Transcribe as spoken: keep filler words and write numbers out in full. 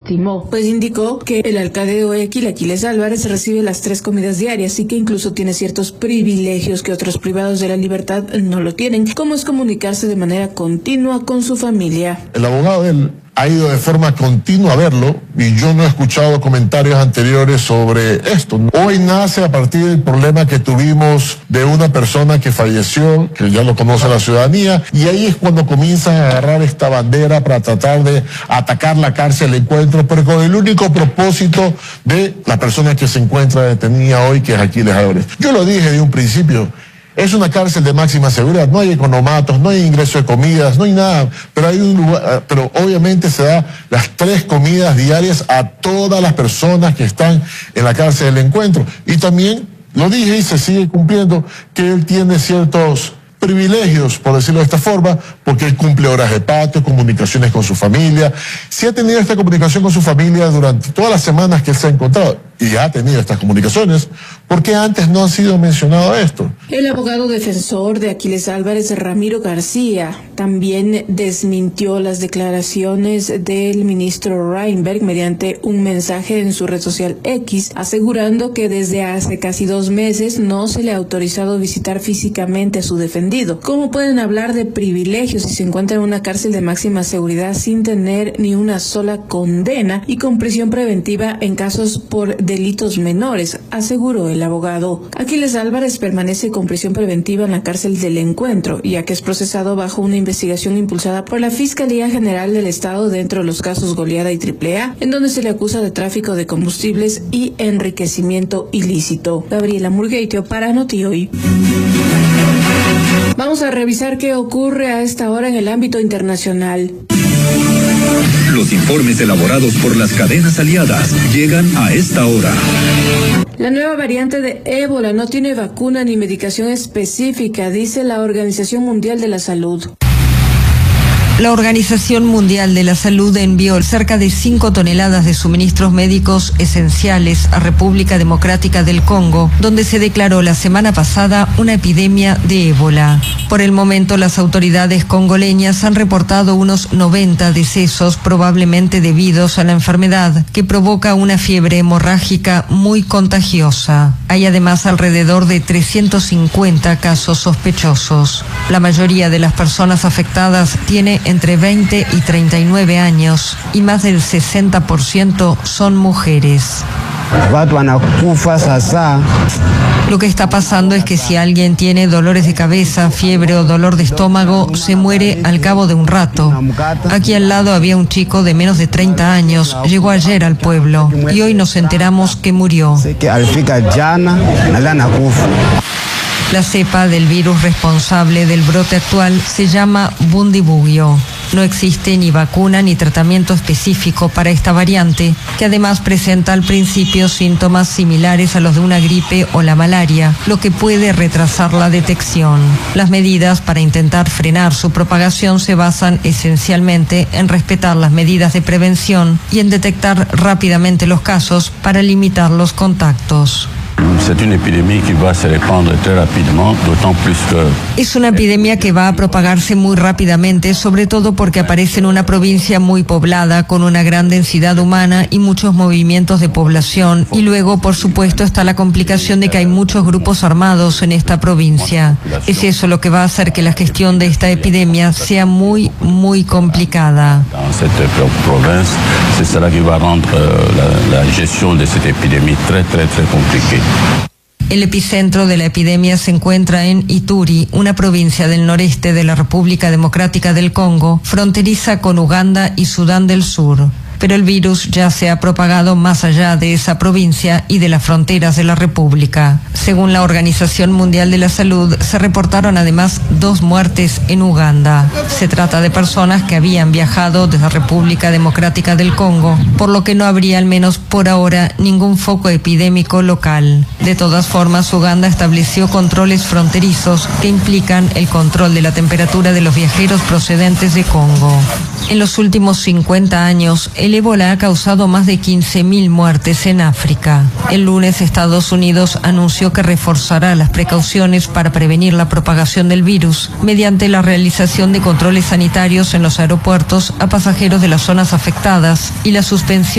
desestimó, pues indicó que el alcalde de Guayaquil, Aquiles Álvarez, recibe las tres comidas diarias y que incluso tiene ciertos privilegios que otros privados de la libertad no lo tienen, como es comunicarse de manera continua con su familia. El abogado de él ha ido de forma continua a verlo y yo no he escuchado comentarios anteriores sobre esto. Hoy nace a partir del problema que tuvimos de una persona que falleció, que ya lo conoce la ciudadanía, y ahí es cuando comienzan a agarrar esta bandera para tratar de atacar la cárcel del Encuentro, pero con el único propósito de la persona que se encuentra detenida hoy, que es Aquiles Álvarez. Yo lo dije de un principio. Es una cárcel de máxima seguridad, no hay economatos, no hay ingreso de comidas, no hay nada, pero hay un lugar, pero obviamente se da las tres comidas diarias a todas las personas que están en la cárcel del Encuentro. Y también, lo dije y se sigue cumpliendo, que él tiene ciertos privilegios, por decirlo de esta forma, porque él cumple horas de patio, comunicaciones con su familia. Si ha tenido esta comunicación con su familia durante todas las semanas que él se ha encontrado, y ha tenido estas comunicaciones, ¿por qué antes no ha sido mencionado esto? El abogado defensor de Aquiles Álvarez, Ramiro García, también desmintió las declaraciones del ministro Reinberg mediante un mensaje en su red social X, asegurando que desde hace casi dos meses no se le ha autorizado visitar físicamente a su defendido. ¿Cómo pueden hablar de privilegios si se encuentra en una cárcel de máxima seguridad sin tener ni una sola condena y con prisión preventiva en casos por delitos menores?, aseguró el abogado. Aquiles Álvarez permanece con prisión preventiva en la cárcel del Encuentro, ya que es procesado bajo una investigación impulsada por la Fiscalía General del Estado dentro de los casos Goliada y Triple A, en donde se le acusa de tráfico de combustibles y enriquecimiento ilícito. Gabriela Murgueitio para Notihoy. Vamos a revisar qué ocurre a esta hora en el ámbito internacional. Los informes elaborados por las cadenas aliadas llegan a esta hora. La nueva variante de ébola no tiene vacuna ni medicación específica, dice la Organización Mundial de la Salud. La Organización Mundial de la Salud envió cerca de cinco toneladas de suministros médicos esenciales a República Democrática del Congo, donde se declaró la semana pasada una epidemia de ébola. Por el momento, las autoridades congoleñas han reportado unos noventa decesos, probablemente debidos a la enfermedad, que provoca una fiebre hemorrágica muy contagiosa. Hay además alrededor de trescientos cincuenta casos sospechosos. La mayoría de las personas afectadas tiene entre veinte y treinta y nueve años y más del sesenta por ciento son mujeres. Lo que está pasando es que si alguien tiene dolores de cabeza, fiebre o dolor de estómago, se muere al cabo de un rato. Aquí al lado había un chico de menos de treinta años, llegó ayer al pueblo y hoy nos enteramos que murió. La cepa del virus responsable del brote actual se llama Bundibugyo. No existe ni vacuna ni tratamiento específico para esta variante, que además presenta al principio síntomas similares a los de una gripe o la malaria, lo que puede retrasar la detección. Las medidas para intentar frenar su propagación se basan esencialmente en respetar las medidas de prevención y en detectar rápidamente los casos para limitar los contactos. Es una epidemia que va a propagarse muy rápidamente, sobre todo porque aparece en una provincia muy poblada, con una gran densidad humana y muchos movimientos de población. Y luego, por supuesto, está la complicación de que hay muchos grupos armados en esta provincia. Es eso lo que va a hacer que la gestión de esta epidemia sea muy, muy complicada. El epicentro de la epidemia se encuentra en Ituri, una provincia del noreste de la República Democrática del Congo, fronteriza con Uganda y Sudán del Sur. Pero el virus ya se ha propagado más allá de esa provincia y de las fronteras de la República. Según la Organización Mundial de la Salud, se reportaron además dos muertes en Uganda. Se trata de personas que habían viajado desde la República Democrática del Congo, por lo que no habría, al menos por ahora, ningún foco epidémico local. De todas formas, Uganda estableció controles fronterizos que implican el control de la temperatura de los viajeros procedentes de Congo. En los últimos cincuenta años, el ébola ha causado más de quince mil muertes en África. El lunes, Estados Unidos anunció que reforzará las precauciones para prevenir la propagación del virus mediante la realización de controles sanitarios en los aeropuertos a pasajeros de las zonas afectadas y la suspensión